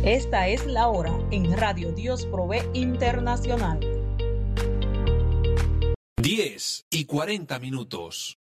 Esta es la hora en Radio Dios Provee Internacional. 10:40.